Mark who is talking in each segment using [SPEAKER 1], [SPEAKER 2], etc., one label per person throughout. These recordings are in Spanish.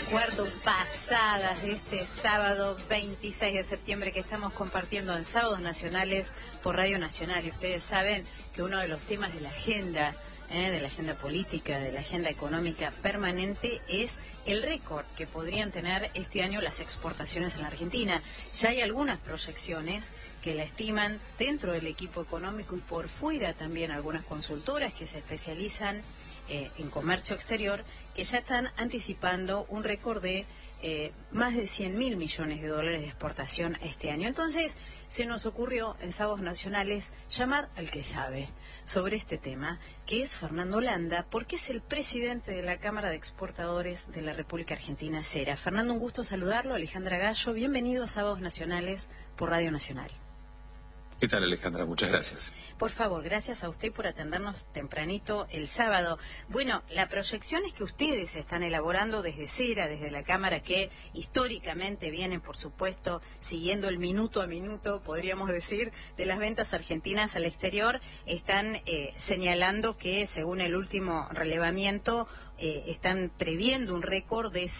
[SPEAKER 1] 4 pasadas de este sábado 26 de septiembre que estamos compartiendo en Sábados Nacionales por Radio Nacional. Y ustedes saben que uno de los temas de la agenda política, de la agenda económica permanente, es el récord que podrían tener este año las exportaciones en la Argentina. Ya hay algunas proyecciones que la estiman dentro del equipo económico y por fuera también algunas consultoras que se especializan en comercio exterior, que ya están anticipando un récord de más de 100.000 millones de dólares de exportación este año. Entonces se nos ocurrió en Sábados Nacionales llamar al que sabe sobre este tema, que es Fernando Landa, porque es el presidente de la Cámara de Exportadores de la República Argentina, CERA. Fernando, un gusto saludarlo. Alejandra Gallo, bienvenido a Sábados Nacionales por Radio Nacional.
[SPEAKER 2] ¿Qué tal, Alejandra? Muchas gracias.
[SPEAKER 1] Por favor, gracias a usted por atendernos tempranito el sábado. Bueno, la proyección es que ustedes están elaborando desde CERA, desde la Cámara, que históricamente vienen, por supuesto, siguiendo el minuto a minuto, podríamos decir, de las ventas argentinas al exterior, están señalando que, según el último relevamiento, están previendo un récord de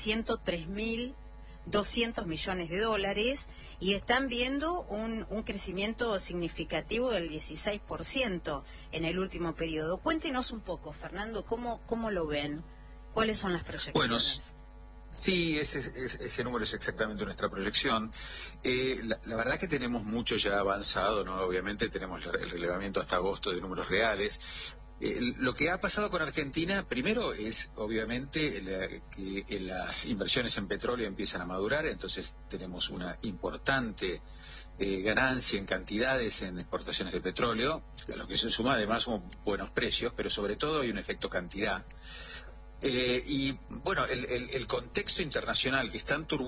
[SPEAKER 1] 103.200 millones de dólares y están viendo un crecimiento significativo del 16% en el último periodo. Cuéntenos un poco, Fernando, ¿cómo lo ven? ¿Cuáles son las proyecciones?
[SPEAKER 2] Bueno, sí, ese número es exactamente nuestra proyección. La verdad que tenemos mucho ya avanzado, ¿no? Obviamente tenemos el relevamiento hasta agosto de números reales. Lo que ha pasado con Argentina, primero, es obviamente que las inversiones en petróleo empiezan a madurar, entonces tenemos una importante ganancia en cantidades en exportaciones de petróleo, a lo que se suma además buenos precios, pero sobre todo hay un efecto cantidad. Y bueno, el contexto internacional que es tan turbulento,